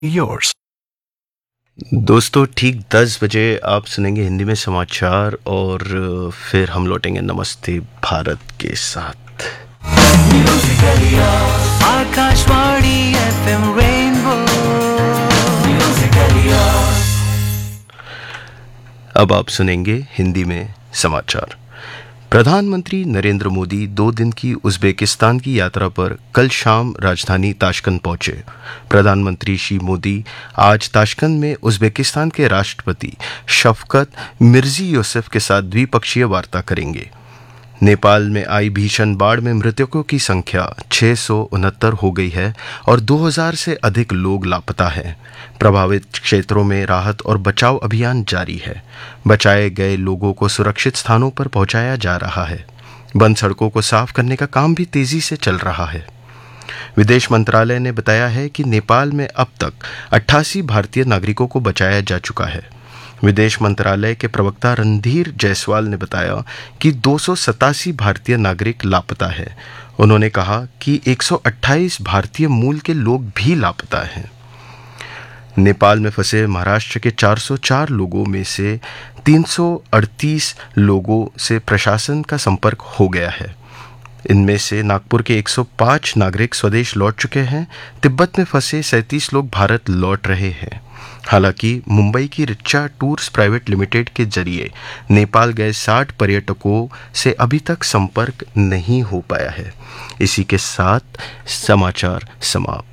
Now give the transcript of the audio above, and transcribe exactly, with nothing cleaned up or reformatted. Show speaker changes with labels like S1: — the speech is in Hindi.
S1: yours.
S2: दोस्तों ठीक दस बजे आप सुनेंगे हिंदी में समाचार और फिर हम लौटेंगे नमस्ते भारत के साथ।
S1: Akashvani FM rainbow.
S2: अब आप सुनेंगे हिंदी में समाचार। प्रधानमंत्री नरेंद्र मोदी दो दिन की उज़्बेकिस्तान की यात्रा पर कल शाम राजधानी ताशकंद पहुंचे। प्रधानमंत्री श्री मोदी आज ताशकंद में उज़्बेकिस्तान के राष्ट्रपति शफकत मिर्ज़ियोयेव के साथ द्विपक्षीय वार्ता करेंगे। नेपाल में आई भीषण बाढ़ में मृतकों की संख्या छह सौ उनहत्तर हो गई है और दो हज़ार से अधिक लोग लापता हैं। प्रभावित क्षेत्रों में राहत और बचाव अभियान जारी है। बचाए गए लोगों को सुरक्षित स्थानों पर पहुंचाया जा रहा है। बंद सड़कों को साफ करने का काम भी तेजी से चल रहा है। विदेश मंत्रालय ने बताया है कि नेपाल में अब तक अट्ठासी भारतीय नागरिकों को बचाया जा चुका है। विदेश मंत्रालय के प्रवक्ता रणधीर जायसवाल ने बताया कि दो सौ सतासी भारतीय नागरिक लापता हैं। उन्होंने कहा कि एक सौ अट्ठाईस भारतीय मूल के लोग भी लापता हैं। नेपाल में फंसे महाराष्ट्र के चार सौ चार लोगों में से तीन सौ अड़तीस लोगों से प्रशासन का संपर्क हो गया है। इनमें से नागपुर के एक सौ पाँच नागरिक स्वदेश लौट चुके हैं। तिब्बत में फंसे सैंतीस लोग भारत लौट रहे हैं। हालांकि मुंबई की रिचा टूर्स प्राइवेट लिमिटेड के जरिए नेपाल गए साठ पर्यटकों से अभी तक संपर्क नहीं हो पाया है। इसी के साथ समाचार समाप्त।